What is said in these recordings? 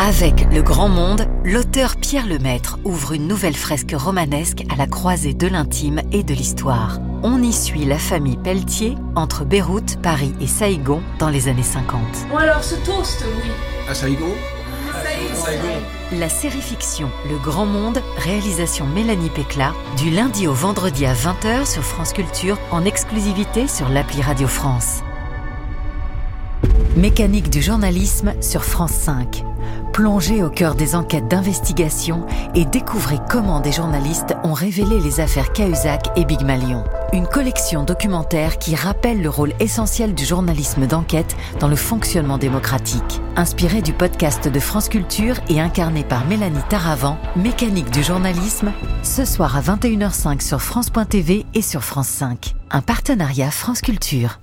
Avec Le Grand Monde, l'auteur Pierre Lemaitre ouvre une nouvelle fresque romanesque à la croisée de l'intime et de l'histoire. On y suit la famille Pelletier entre Beyrouth, Paris et Saïgon dans les années 50. Bon alors, ce toast, oui. À Saïgon ? La série-fiction Le Grand Monde, réalisation Mélanie Pécla, du lundi au vendredi à 20h sur France Culture, en exclusivité sur l'appli Radio France. Mécanique du journalisme sur France 5. Plongez au cœur des enquêtes d'investigation et découvrez comment des journalistes ont révélé les affaires Cahuzac et Big Malion. Une collection documentaire qui rappelle le rôle essentiel du journalisme d'enquête dans le fonctionnement démocratique. Inspiré du podcast de France Culture et incarné par Mélanie Taravant, Mécanique du journalisme, ce soir à 21h05 sur France.tv et sur France 5. Un partenariat France Culture.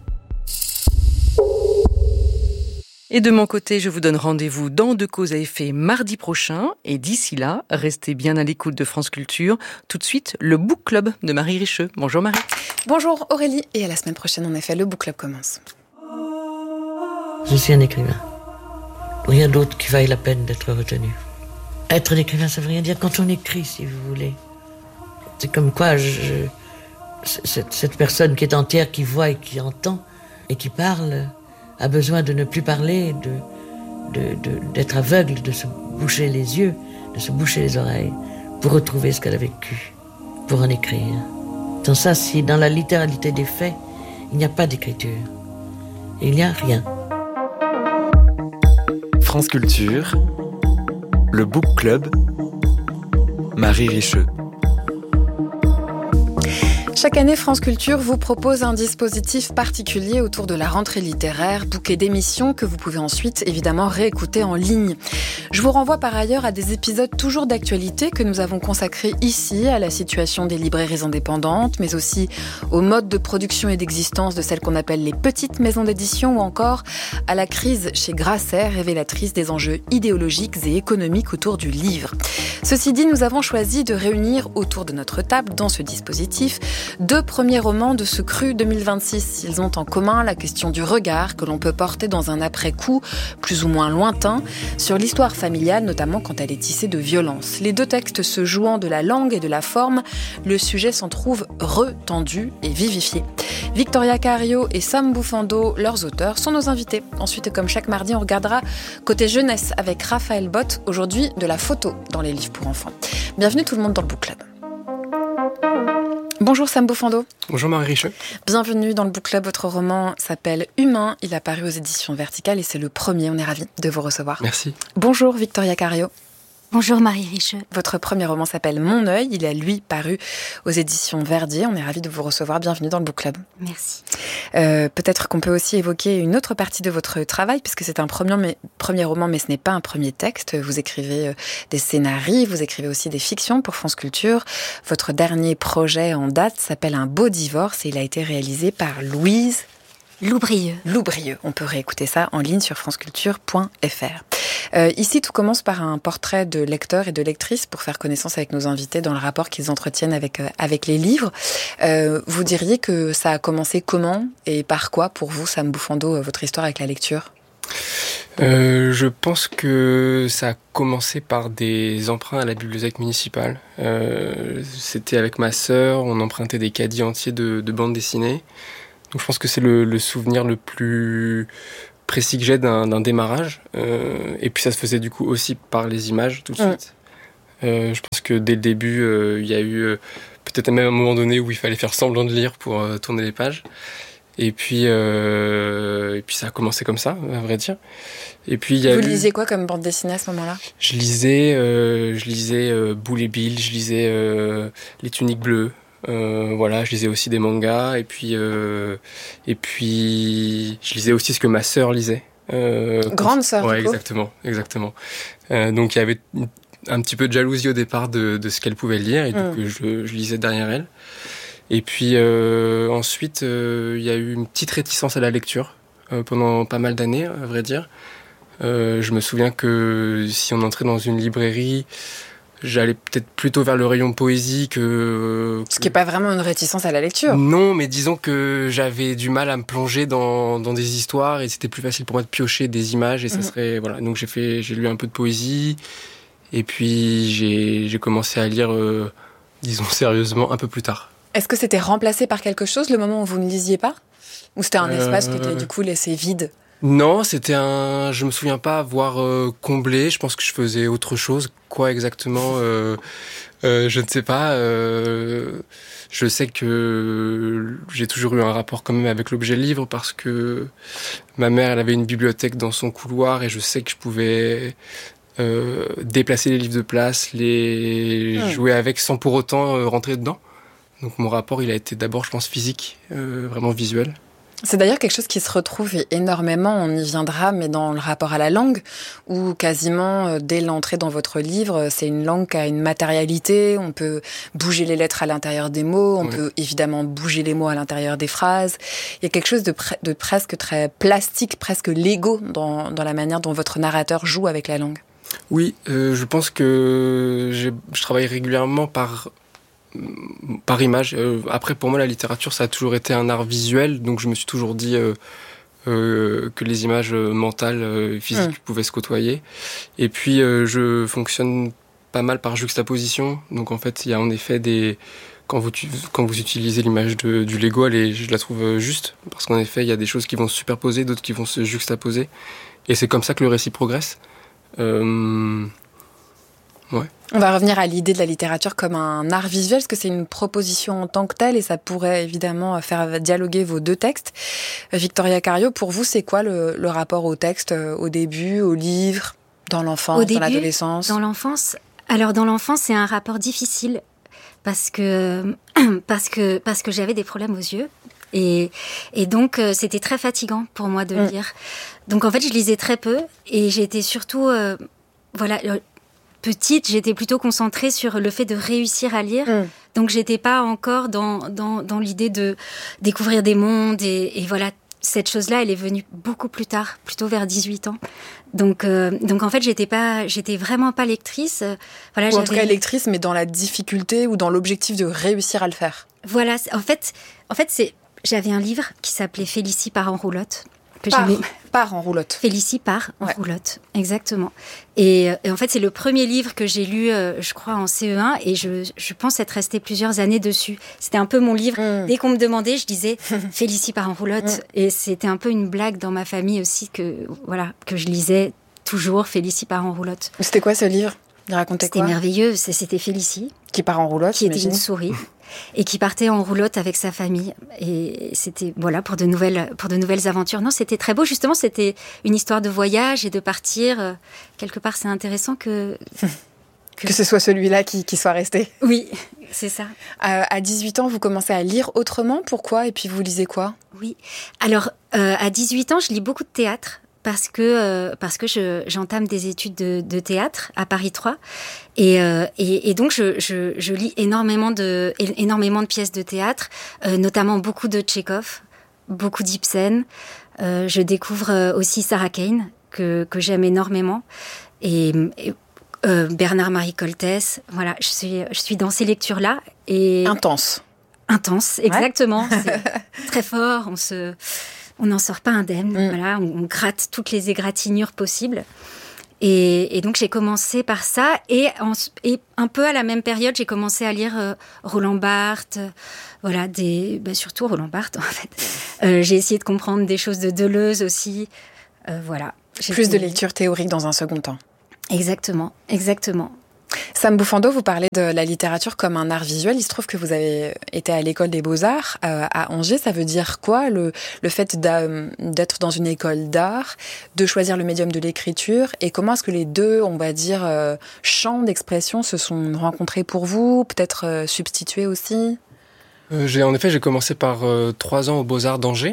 Et de mon côté, je vous donne rendez-vous dans De Cause à Effet mardi prochain. Et d'ici là, restez bien à l'écoute de France Culture. Tout de suite, le Book Club de Marie Richeux. Bonjour Marie. Bonjour Aurélie. Et à la semaine prochaine, en effet, le Book Club commence. Je suis un écrivain. Rien d'autre qui vaille la peine d'être retenu. Être un écrivain, ça veut rien dire quand on écrit, si vous voulez. C'est comme quoi cette personne qui est entière, qui voit et qui entend et qui parle, a besoin de ne plus parler, d'être aveugle, de se boucher les yeux, de se boucher les oreilles, pour retrouver ce qu'elle a vécu, pour en écrire. Sans ça, si dans la littéralité des faits, il n'y a pas d'écriture, il n'y a rien. France Culture, le Book Club, Marie Richeux. Chaque année, France Culture vous propose un dispositif particulier autour de la rentrée littéraire, bouquet d'émissions que vous pouvez ensuite évidemment réécouter en ligne. Je vous renvoie par ailleurs à des épisodes toujours d'actualité que nous avons consacrés ici à la situation des librairies indépendantes, mais aussi au mode de production et d'existence de celles qu'on appelle les petites maisons d'édition ou encore à la crise chez Grasset, révélatrice des enjeux idéologiques et économiques autour du livre. Ceci dit, nous avons choisi de réunir autour de notre table, dans ce dispositif, 2 premiers romans de ce cru 2026. Ils ont en commun la question du regard que l'on peut porter dans un après-coup, plus ou moins lointain, sur l'histoire familiale, notamment quand elle est tissée de violence. Les 2 textes se jouant de la langue et de la forme, le sujet s'en trouve retendu et vivifié. Victoria Cario et Sam Boufando, leurs auteurs, sont nos invités. Ensuite, comme chaque mardi, on regardera côté jeunesse avec Raphaël Bott, aujourd'hui de la photo dans les livres pour enfants. Bienvenue tout le monde dans le Book Club. Bonjour Sam Boufando. Bonjour Marie Richeux. Bienvenue dans le Book Club. Votre roman s'appelle Humain. Il a paru aux éditions Verticales et c'est le premier. On est ravis de vous recevoir. Merci. Bonjour Victoria Cario. Bonjour Marie Richeux. Votre premier roman s'appelle Mon œil. Il a lui paru aux éditions Verdier. On est ravis de vous recevoir. Bienvenue dans le Book Club. Merci. Peut-être qu'on peut aussi évoquer une autre partie de votre travail, puisque c'est un premier roman, mais ce n'est pas un premier texte. Vous écrivez des scénarios, vous écrivez aussi des fictions pour France Culture. Votre dernier projet en date s'appelle Un beau divorce et il a été réalisé par Louise Loubrieux. On peut réécouter ça en ligne sur franceculture.fr. Ici, tout commence par un portrait de lecteurs et de lectrices pour faire connaissance avec nos invités dans le rapport qu'ils entretiennent avec les livres. Vous diriez que ça a commencé comment et par quoi pour vous, Sam Boufando, votre histoire avec la lecture ? Je pense que ça a commencé par des emprunts à la bibliothèque municipale. C'était avec ma sœur, on empruntait des caddies entiers de bandes dessinées. Donc je pense que c'est le souvenir le plus précis que j'ai d'un démarrage. Et puis ça se faisait du coup aussi par les images tout de suite. Je pense que dès le début, il y a eu peut-être même un moment donné où il fallait faire semblant de lire pour tourner les pages. Et puis ça a commencé comme ça, à vrai dire. Et puis vous lisiez quoi comme bande dessinée à ce moment-là ? Je lisais Boule et Bill, je lisais Les Tuniques Bleues. Voilà, je lisais aussi des mangas et puis je lisais aussi ce que ma sœur lisait. Grande sœur, ouais, du coup. exactement. Donc il y avait un petit peu de jalousie au départ de ce qu'elle pouvait lire et donc je lisais derrière elle. Et puis ensuite il y a eu une petite réticence à la lecture pendant pas mal d'années, à vrai dire. Je me souviens que si on entrait dans une librairie, j'allais peut-être plutôt vers le rayon poésie que... Ce qui n'est pas vraiment une réticence à la lecture. Non, mais disons que j'avais du mal à me plonger dans des histoires et c'était plus facile pour moi de piocher des images et ça serait... Voilà. Donc j'ai lu un peu de poésie et puis j'ai commencé à lire, disons sérieusement, un peu plus tard. Est-ce que c'était remplacé par quelque chose le moment où vous ne lisiez pas ? Ou c'était un espace qui était du coup laissé vide ? Non, je me souviens pas avoir comblé. Je pense que je faisais autre chose. Quoi exactement je ne sais pas. Je sais que j'ai toujours eu un rapport quand même avec l'objet livre parce que ma mère, elle avait une bibliothèque dans son couloir et je sais que je pouvais déplacer les livres de place, les jouer avec sans pour autant rentrer dedans. Donc mon rapport, il a été d'abord, je pense, physique, vraiment visuel. C'est d'ailleurs quelque chose qui se retrouve énormément, on y viendra, mais dans le rapport à la langue, où quasiment, dès l'entrée dans votre livre, c'est une langue qui a une matérialité, on peut bouger les lettres à l'intérieur des mots, on peut évidemment bouger les mots à l'intérieur des phrases. Il y a quelque chose de presque très plastique, presque Lego dans la manière dont votre narrateur joue avec la langue. Oui, je pense que je travaille régulièrement par image. Après, pour moi, la littérature, ça a toujours été un art visuel, donc je me suis toujours dit que les images mentales, physiques pouvaient se côtoyer. Et puis, je fonctionne pas mal par juxtaposition. Donc, en fait, il y a en effet quand vous utilisez l'image du Lego, je la trouve juste, parce qu'en effet, il y a des choses qui vont se superposer, d'autres qui vont se juxtaposer. Et c'est comme ça que le récit progresse. Ouais. On va revenir à l'idée de la littérature comme un art visuel, parce que c'est une proposition en tant que telle et ça pourrait évidemment faire dialoguer vos deux textes. Victoria Cario, pour vous, c'est quoi le rapport au texte, au début, au livre, dans l'enfance, dans l'adolescence ? Dans l'enfance, alors dans l'enfance, c'est un rapport difficile parce que j'avais des problèmes aux yeux. Et donc, c'était très fatigant pour moi de lire. Donc, en fait, je lisais très peu et j'étais surtout... petite, j'étais plutôt concentrée sur le fait de réussir à lire. Donc, j'étais pas encore dans l'idée de découvrir des mondes. Et voilà, cette chose-là, elle est venue beaucoup plus tard, plutôt vers 18 ans. Donc en fait, j'étais vraiment pas lectrice. Ou en tout cas lectrice, mais dans la difficulté ou dans l'objectif de réussir à le faire. Voilà, en fait, j'avais un livre qui s'appelait Félicie part en roulotte. Part en roulotte. Félicie part en roulotte, exactement. Et en fait, c'est le premier livre que j'ai lu, je crois, en CE1, et je pense être restée plusieurs années dessus. C'était un peu mon livre. Dès qu'on me demandait, je disais Félicie part en roulotte. Et c'était un peu une blague dans ma famille aussi que je lisais toujours Félicie part en roulotte. C'était quoi ce livre ? Il racontait quoi ? C'était merveilleux. C'était Félicie. Qui part en roulotte, qui était une souris. Et qui partait en roulotte avec sa famille. Et c'était, pour de nouvelles aventures. Non, c'était très beau. Justement, c'était une histoire de voyage et de partir. Quelque part, c'est intéressant que ce soit celui-là qui soit resté. Oui, c'est ça. À 18 ans, vous commencez à lire autrement. Pourquoi ? Et puis, vous lisez quoi ? Oui. Alors, à 18 ans, je lis beaucoup de théâtre. Parce que j'entame des études de théâtre à Paris 3 et donc je lis énormément de pièces de théâtre, notamment beaucoup de Tchekhov, beaucoup d'Ibsen. Je découvre aussi Sarah Kane que j'aime énormément et Bernard-Marie Coltès. Voilà, je suis dans ces lectures-là et intense, exactement. C'est très fort. On n'en sort pas indemne, voilà, on gratte toutes les égratignures possibles. Et donc j'ai commencé par ça, et un peu à la même période, j'ai commencé à lire Roland Barthes, surtout Roland Barthes en fait. J'ai essayé de comprendre des choses de Deleuze aussi, voilà. Plus de lecture théorique dans un second temps. Exactement. Sam Bouffando, vous parlez de la littérature comme un art visuel. Il se trouve que vous avez été à l'école des Beaux-Arts à Angers. Ça veut dire quoi, le fait d'être dans une école d'art, de choisir le médium de l'écriture, et comment est-ce que les deux, on va dire, champs d'expression se sont rencontrés pour vous, peut-être substitués aussi ? J'ai commencé par 3 ans aux Beaux-Arts d'Angers.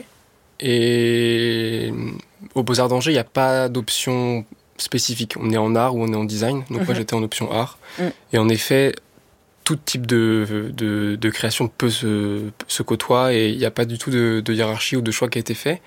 Et aux Beaux-Arts d'Angers, il n'y a pas d'option spécifique. On est en art ou on est en design. Donc moi, j'étais en option art. Et en effet, tout type de création peut se côtoie et il n'y a pas du tout de hiérarchie ou de choix qui a été fait.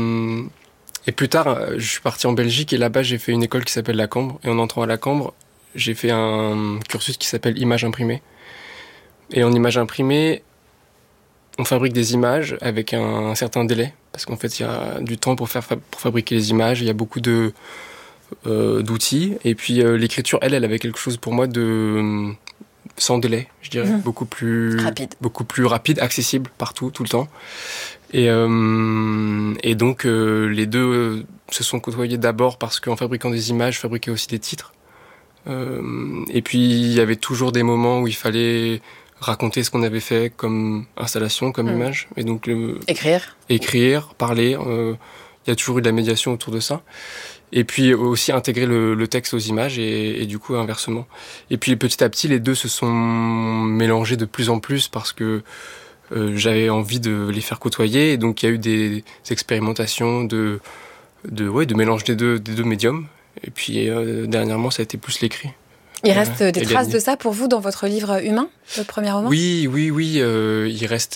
Et plus tard, je suis parti en Belgique et là-bas, j'ai fait une école qui s'appelle la Cambre. Et en entrant à la Cambre, j'ai fait un cursus qui s'appelle image imprimée. Et en image imprimée, on fabrique des images avec un certain délai, parce qu'en fait, il y a du temps pour fabriquer les images, il y a beaucoup d'outils. Et puis, l'écriture, elle avait quelque chose pour moi de sans délai, je dirais, beaucoup plus rapide, accessible partout, tout le temps. Et donc, les deux se sont côtoyés d'abord parce qu'en fabriquant des images, je fabriquais aussi des titres. Et puis, il y avait toujours des moments où il fallait raconter ce qu'on avait fait comme installation, comme image. Et donc, écrire, parler. Il y a toujours eu de la médiation autour de ça. Et puis aussi intégrer le texte aux images et du coup inversement. Et puis petit à petit, les deux se sont mélangés de plus en plus parce que j'avais envie de les faire côtoyer. Et donc il y a eu des expérimentations de mélange des deux médiums. Et puis dernièrement, ça a été plus l'écrit. Il reste des traces de ça pour vous dans votre livre Humain, le premier roman ? Oui. Il reste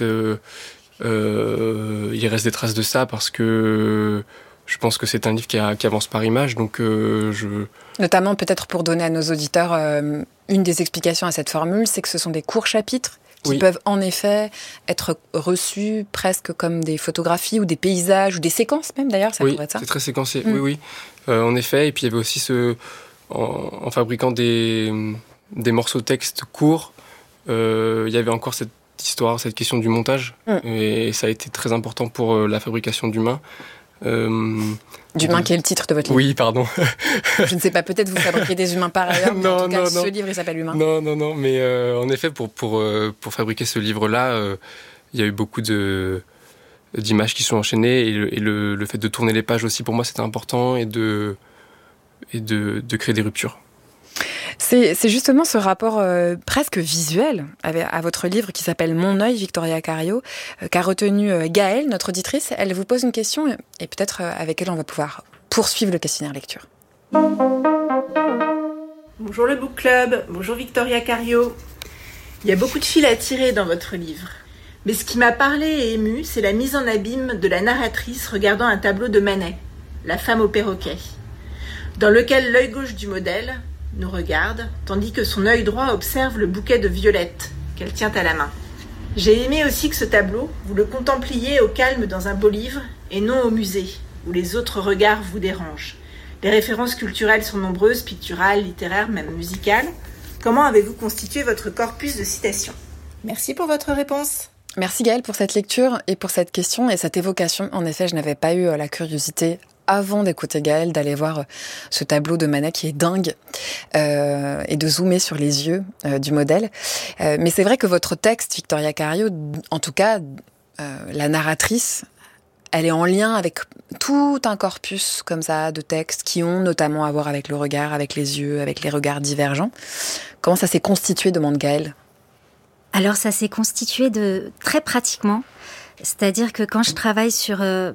des traces de ça parce que je pense que c'est un livre qui avance par image, donc Notamment, peut-être pour donner à nos auditeurs une des explications à cette formule, c'est que ce sont des courts chapitres qui peuvent en effet être reçus presque comme des photographies ou des paysages ou des séquences même d'ailleurs, ça pourrait être ça. Oui, c'est très séquencé, oui. En effet, et puis il y avait aussi en fabriquant des morceaux de texte courts, il y avait encore cette histoire, cette question du montage, et ça a été très important pour la fabrication d'Humain. D'Humain qui est le titre de votre livre. Oui, pardon. Je ne sais pas, peut-être vous fabriquez des humains par ailleurs, mais en tout cas, ce livre, il s'appelle Humain. Non, mais en effet, pour fabriquer ce livre-là, il y a eu beaucoup d'images qui sont enchaînées, et le fait de tourner les pages aussi, pour moi, c'était important, et de créer des ruptures. C'est justement ce rapport presque visuel à votre livre qui s'appelle Mon œil, Victoria Cario, qu'a retenu Gaëlle, notre auditrice. Elle vous pose une question et peut-être avec elle on va pouvoir poursuivre le questionnaire lecture. Bonjour le Book Club, bonjour Victoria Cario. Il y a beaucoup de fils à tirer dans votre livre. Mais ce qui m'a parlé et ému, c'est la mise en abîme de la narratrice regardant un tableau de Manet, La femme au perroquet, dans lequel l'œil gauche du modèle nous regarde, tandis que son œil droit observe le bouquet de violettes qu'elle tient à la main. J'ai aimé aussi que ce tableau, vous le contempliez au calme dans un beau livre, et non au musée, où les autres regards vous dérangent. Les références culturelles sont nombreuses, picturales, littéraires, même musicales. Comment avez-vous constitué votre corpus de citations ? Merci pour votre réponse. Merci Gaëlle pour cette lecture et pour cette question et cette évocation. En effet, je n'avais pas eu la curiosité avant d'écouter Gaëlle, d'aller voir ce tableau de Manet qui est dingue et de zoomer sur les yeux du modèle. Mais c'est vrai que votre texte, Victoria Cario, en tout cas, la narratrice, elle est en lien avec tout un corpus comme ça de textes qui ont notamment à voir avec le regard, avec les yeux, avec les regards divergents. Comment ça s'est constitué, demande Gaëlle ? Alors ça s'est constitué très pratiquement. C'est-à-dire que quand je travaille sur un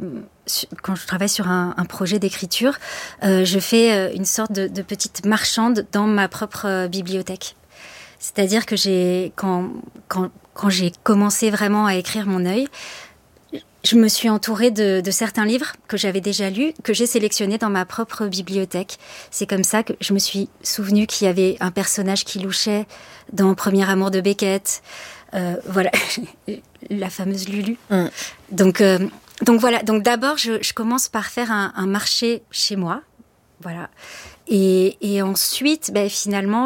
projet d'écriture, je fais une sorte de petite marchande dans ma propre bibliothèque. C'est-à-dire que quand j'ai commencé vraiment à écrire Mon œil, je me suis entourée de certains livres que j'avais déjà lus, que j'ai sélectionnés dans ma propre bibliothèque. C'est comme ça que je me suis souvenue qu'il y avait un personnage qui louchait dans Premier amour de Beckett. Voilà, la fameuse Lulu. Donc voilà. Donc d'abord, je commence par faire un marché chez moi, voilà. Et ensuite, finalement,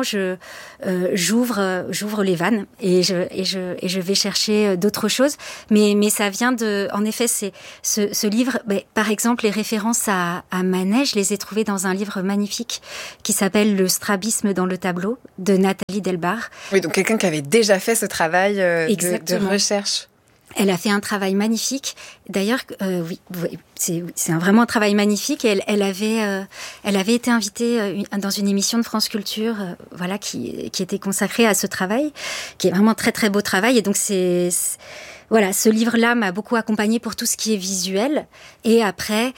j'ouvre les vannes et je vais chercher d'autres choses. Mais ça vient en effet, c'est ce livre. Par exemple, les références à Manet, je les ai trouvées dans un livre magnifique qui s'appelle Le strabisme dans le tableau de Nathalie Delbar. Oui, donc quelqu'un qui avait déjà fait ce travail de recherche. Elle a fait un travail magnifique. D'ailleurs, oui, c'est vraiment un travail magnifique. Et elle avait été invitée dans une émission de France Culture, voilà, qui était consacrée à ce travail, qui est vraiment un très très beau travail. Et donc voilà, ce livre-là m'a beaucoup accompagnée pour tout ce qui est visuel. Et après,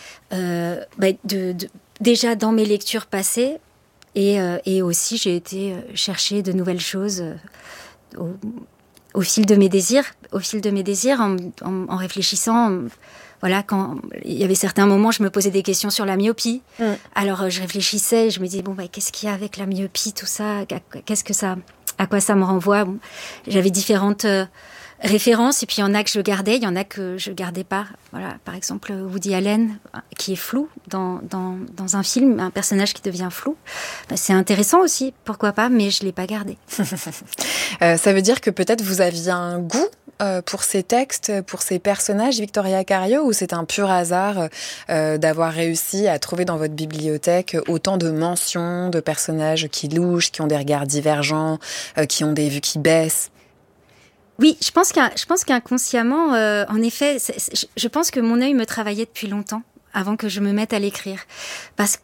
déjà dans mes lectures passées, et aussi j'ai été chercher de nouvelles choses au fil de mes désirs, en réfléchissant, voilà, quand il y avait certains moments, je me posais des questions sur la myopie. Alors, je réfléchissais, je me disais, qu'est-ce qu'il y a avec la myopie, tout ça, à quoi ça me renvoie. Bon, j'avais différentes références, et puis il y en a que je gardais, il y en a que je gardais pas. Voilà, par exemple, Woody Allen, qui est flou dans un film, un personnage qui devient flou. C'est intéressant aussi, pourquoi pas, mais je l'ai pas gardé. Ça veut dire que peut-être vous aviez un goût pour ces textes, pour ces personnages, Victoria Cario, ou c'est un pur hasard d'avoir réussi à trouver dans votre bibliothèque autant de mentions de personnages qui louchent, qui ont des regards divergents, qui ont des vues qui baissent? Oui, je pense qu'inconsciemment, en effet, je pense que mon œil me travaillait depuis longtemps, avant que je me mette à l'écrire. Parce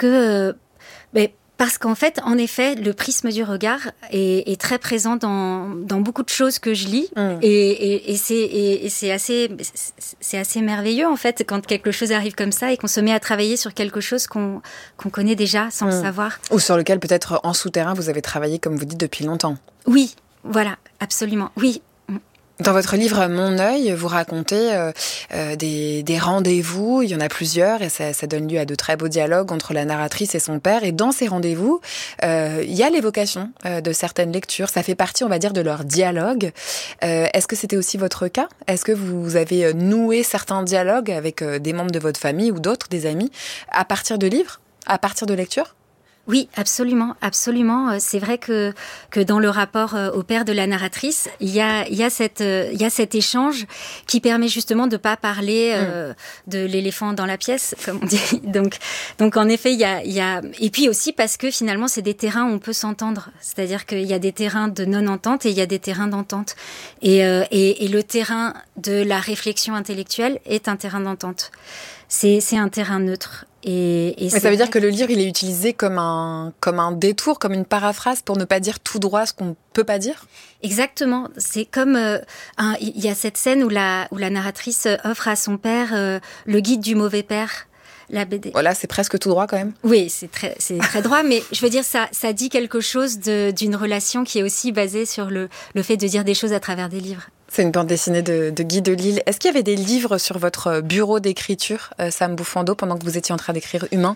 qu'en fait, en effet, le prisme du regard est très présent dans beaucoup de choses que je lis. Et c'est assez merveilleux, en fait, quand quelque chose arrive comme ça et qu'on se met à travailler sur quelque chose qu'on connaît déjà sans le savoir. Ou sur lequel, peut-être, en souterrain, vous avez travaillé, comme vous dites, depuis longtemps. Oui, voilà, absolument, oui. Dans votre livre Mon œil, vous racontez des rendez-vous, il y en a plusieurs, et ça donne lieu à de très beaux dialogues entre la narratrice et son père. Et dans ces rendez-vous, il y a l'évocation de certaines lectures. Ça fait partie, on va dire, de leur dialogue. Est-ce que c'était aussi votre cas? Est-ce que vous avez noué certains dialogues avec des membres de votre famille ou d'autres, des amis, à partir de livres, à partir de lectures? Oui, absolument, absolument. C'est vrai que dans le rapport au père de la narratrice, il y a cet échange qui permet justement de pas parler de l'éléphant dans la pièce, comme on dit. Donc en effet, il y a et puis aussi parce que finalement c'est des terrains où on peut s'entendre. C'est-à-dire qu'il y a des terrains de non-entente et il y a des terrains d'entente. Et le terrain de la réflexion intellectuelle est un terrain d'entente. C'est un terrain neutre. Mais ça veut dire que le livre, il est utilisé comme un détour, comme une paraphrase pour ne pas dire tout droit ce qu'on ne peut pas dire? Exactement. C'est comme il y a cette scène où la narratrice offre à son père le guide du mauvais père. La BD. Voilà, c'est presque tout droit quand même. Oui, c'est très droit, mais je veux dire, ça dit quelque chose d'une relation qui est aussi basée sur le fait de dire des choses à travers des livres. C'est une bande dessinée de Guy Delisle. Est-ce qu'il y avait des livres sur votre bureau d'écriture, Sam Bouffando, pendant que vous étiez en train d'écrire Humain?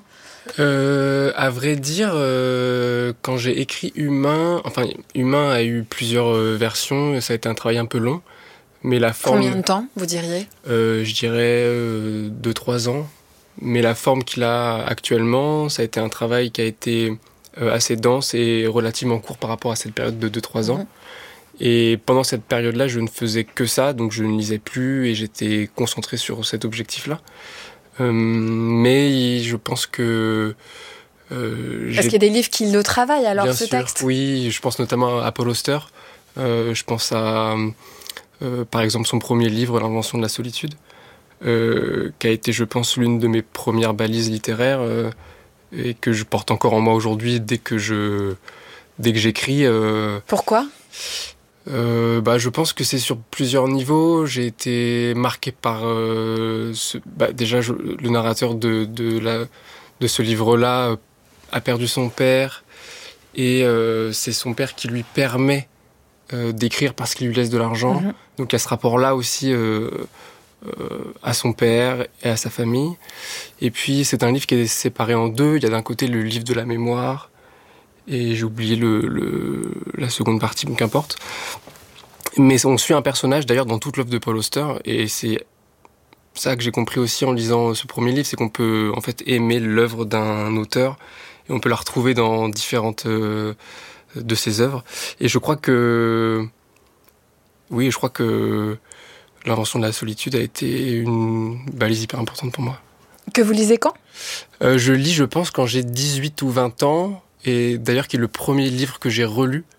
À vrai dire, quand j'ai écrit Humain a eu plusieurs versions, ça a été un travail un peu long, mais la forme... Combien de temps, vous diriez? Je dirais 2-3 ans, mais la forme qu'il a actuellement, ça a été un travail qui a été assez dense et relativement court par rapport à cette période de 2-3 ans. Et pendant cette période-là, je ne faisais que ça, donc je ne lisais plus et j'étais concentré sur cet objectif-là. Mais je pense que... Est-ce qu'il y a des livres qui le travaillent alors, ce texte? Oui, je pense notamment à Paul Auster. Je pense à, par exemple, son premier livre, L'invention de la solitude, qui a été, je pense, l'une de mes premières balises littéraires et que je porte encore en moi aujourd'hui dès que j'écris. Pourquoi? Je pense que c'est sur plusieurs niveaux. J'ai été marqué par déjà le narrateur de ce livre-là a perdu son père et c'est son père qui lui permet d'écrire parce qu'il lui laisse de l'argent. Donc il y a ce rapport-là aussi à son père et à sa famille. Et puis c'est un livre qui est séparé en deux. Il y a d'un côté le livre de la mémoire. Et j'ai oublié la seconde partie, donc qu'importe. Mais on suit un personnage, d'ailleurs, dans toute l'œuvre de Paul Auster, et c'est ça que j'ai compris aussi en lisant ce premier livre, c'est qu'on peut en fait aimer l'œuvre d'un auteur, et on peut la retrouver dans différentes de ses œuvres. Et je crois que L'invention de la solitude a été une balise hyper importante pour moi. Que vous lisez quand? Je lis, je pense, quand j'ai 18 ou 20 ans. Et d'ailleurs, qui est le premier livre que j'ai relu